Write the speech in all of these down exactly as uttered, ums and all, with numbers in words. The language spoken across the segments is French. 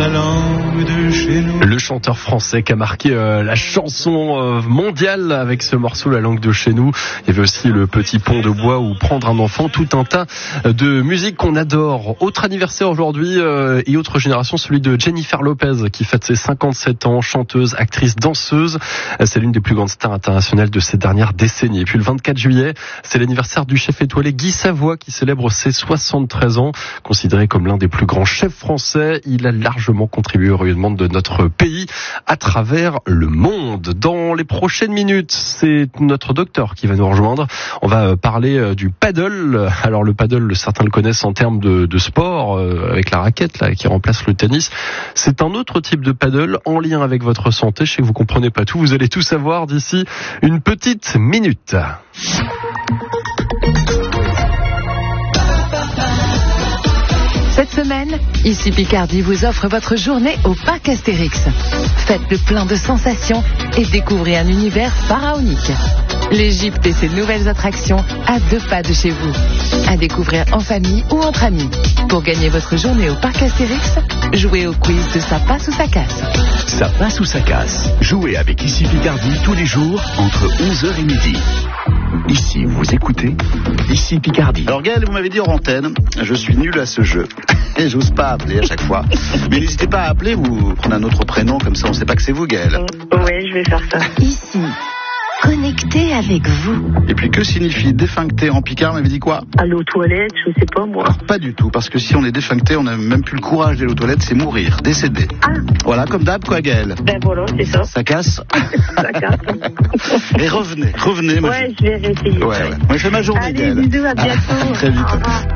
la langue de chez nous. Le chanteur français qui a marqué euh, la chanson euh, mondiale avec ce morceau La langue de chez nous. Il y avait aussi Le petit pont de bois ou Prendre un enfant, tout un tas de musique qu'on adore. Autre anniversaire aujourd'hui euh, et autre génération, celui de Jennifer Lopez qui fête ses cinquante-sept ans, chanteuse, actrice, danseuse. C'est l'une des plus grandes stars internationales de ces dernières décennies. Et puis le vingt-quatre juillet, c'est l'anniversaire du chef étoilé Guy Savoy qui célèbre ses soixante-treize ans. Considéré comme l'un des plus grands chefs français, il a largement contribué au rayonnement de notre pays à travers le monde. Dans les prochaines minutes, c'est notre docteur qui va nous rejoindre. On va parler du paddle. Alors le paddle, certains le connaissent en termes de, de sport, euh, avec la raquette là, qui remplace le tennis. C'est un autre type de paddle en lien avec votre santé. Je sais que vous comprenez pas tout. Vous allez tout savoir d'ici une petite minute. Cette semaine, ici Picardie vous offre votre journée au parc Astérix. Faites le plein de sensations et découvrez un univers pharaonique. L'Égypte et ses nouvelles attractions à deux pas de chez vous. À découvrir en famille ou entre amis. Pour gagner votre journée au parc Astérix, jouez au quiz de Ça passe ou ça casse. Ça passe ou ça casse. Jouez avec Ici Picardie tous les jours entre onze heures et midi. Ici, vous écoutez Ici Picardie. Alors Gaël, vous m'avez dit hors antenne, je suis nul à ce jeu. Et j'ose pas appeler à chaque fois. Mais n'hésitez pas à appeler, vous prenez un autre prénom, comme ça on sait pas que c'est vous, Gaël. Oui, je vais faire ça. Ici, connecté avec vous. Et puis que signifie défuncté en picard, m'avait dit quoi? Aller aux toilettes, je sais pas moi. Alors pas du tout, parce que si on est défuncté, on n'a même plus le courage d'aller aux toilettes, c'est mourir, décéder. Ah. Voilà, comme d'hab quoi, Gaël. Ben voilà, c'est ça. Ça casse. Ça casse. Et revenez, revenez. Moi, ouais, je vais réessayer. Ouais, ouais. Moi, je fais ma journée, Allez, Gaël. bisous, à bientôt. Ah, très vite.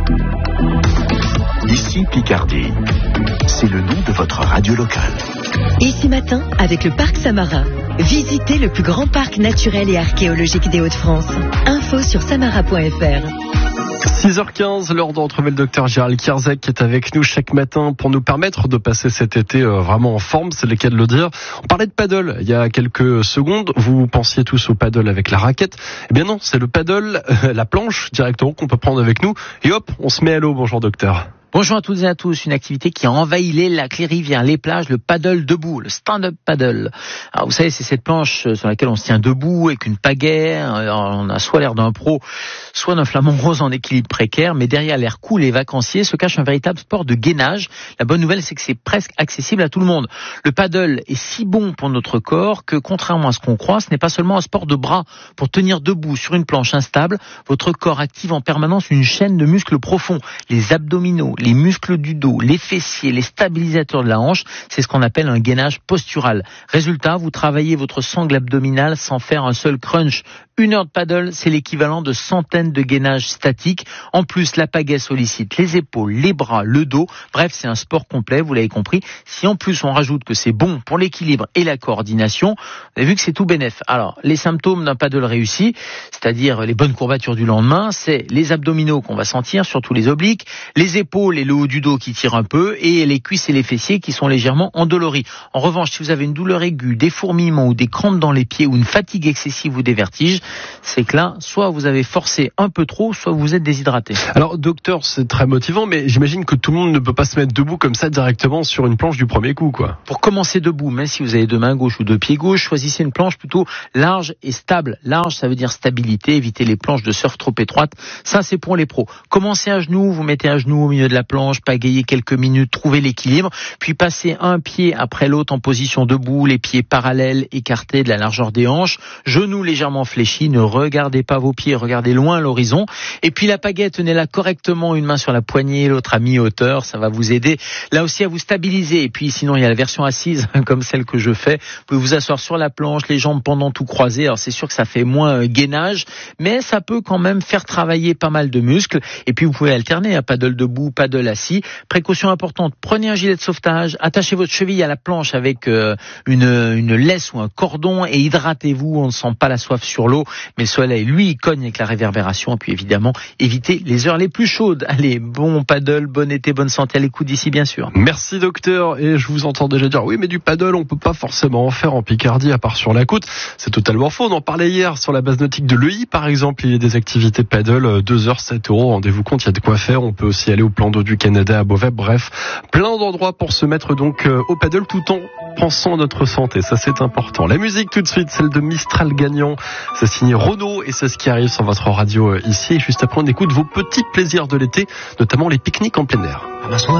Ici Picardie. C'est le nom de votre radio locale. Ici matin, avec le parc Samara. Visitez le plus grand parc naturel et archéologique des Hauts-de-France. Info sur samara point f r. six heures quinze, l'heure de retrouver le docteur Gérald Kierzek qui est avec nous chaque matin pour nous permettre de passer cet été vraiment en forme, c'est le cas de le dire. On parlait de paddle il y a quelques secondes, vous pensiez tous au paddle avec la raquette. Eh bien non, c'est le paddle, la planche directement qu'on peut prendre avec nous et hop, on se met à l'eau. Bonjour docteur. Bonjour à toutes et à tous, une activité qui a envahi les lacs, les rivières, les plages, le paddle debout, le stand-up paddle. Alors vous savez, c'est cette planche sur laquelle on se tient debout avec une pagaie, on a soit l'air d'un pro, soit d'un flamant rose en équilibre précaire, mais derrière l'air cool et vacancier se cache un véritable sport de gainage. La bonne nouvelle, c'est que c'est presque accessible à tout le monde. Le paddle est si bon pour notre corps que, contrairement à ce qu'on croit, ce n'est pas seulement un sport de bras. Pour tenir debout sur une planche instable, votre corps active en permanence une chaîne de muscles profonds, les abdominaux, les muscles du dos, les fessiers, les stabilisateurs de la hanche, c'est ce qu'on appelle un gainage postural. Résultat, vous travaillez votre sangle abdominale sans faire un seul crunch. Une heure de paddle, c'est l'équivalent de centaines de gainages statiques. En plus, la pagaie sollicite les épaules, les bras, le dos. Bref, c'est un sport complet, vous l'avez compris. Si en plus on rajoute que c'est bon pour l'équilibre et la coordination, vous avez vu que c'est tout bénef. Alors, les symptômes d'un paddle réussi, c'est-à-dire les bonnes courbatures du lendemain, c'est les abdominaux qu'on va sentir, surtout les obliques, les épaules et le haut du dos qui tirent un peu, et les cuisses et les fessiers qui sont légèrement endoloris. En revanche, si vous avez une douleur aiguë, des fourmillements ou des crampes dans les pieds ou une fatigue excessive ou des vertiges, c'est que là, soit vous avez forcé un peu trop, soit vous êtes déshydraté. Alors docteur, c'est très motivant, mais j'imagine que tout le monde ne peut pas se mettre debout comme ça directement sur une planche du premier coup, quoi. Pour commencer debout, même si vous avez deux mains gauches ou deux pieds gauches, choisissez une planche plutôt large et stable. Large, ça veut dire stabilité, évitez les planches de surf trop étroites. Ça, c'est pour les pros. Commencez à genoux, vous mettez à genoux au milieu de la planche, pagayez quelques minutes, trouvez l'équilibre, puis passez un pied après l'autre en position debout, les pieds parallèles, écartés de la largeur des hanches, genoux légèrement fléchis, ne regardez pas vos pieds, regardez loin l'horizon. Et puis la pagaie, tenez-la correctement, une main sur la poignée, l'autre à mi-hauteur, ça va vous aider là aussi à vous stabiliser. Et puis sinon, il y a la version assise, comme celle que je fais. Vous pouvez vous asseoir sur la planche, les jambes pendant tout croisées. Alors c'est sûr que ça fait moins euh, gainage, mais ça peut quand même faire travailler pas mal de muscles. Et puis vous pouvez alterner, à paddle debout, paddle assis. Précaution importante, prenez un gilet de sauvetage, attachez votre cheville à la planche avec euh, une, une laisse ou un cordon et hydratez-vous, on ne sent pas la soif sur l'eau. mais le soleil, lui, il cogne avec la réverbération, et puis évidemment, éviter les heures les plus chaudes. Allez, bon paddle, bon été, bonne santé à l'écoute d'ici, bien sûr. Merci docteur, et je vous entends déjà dire, oui mais du paddle, on peut pas forcément en faire en Picardie, à part sur la côte. C'est totalement faux, on en parlait hier sur la base nautique de l'E I, par exemple, il y a des activités paddle, deux heures, sept euros, rendez-vous compte, il y a de quoi faire, on peut aussi aller au plan d'eau du Canada à Beauvais, bref, plein d'endroits pour se mettre donc au paddle tout en pensant à notre santé, ça c'est important. La musique tout de suite, celle de Mistral Gagnant, c'est signé Renaud et c'est ce qui arrive sur votre radio ici. Et juste après on écoute vos petits plaisirs de l'été, notamment les pique-niques en plein air.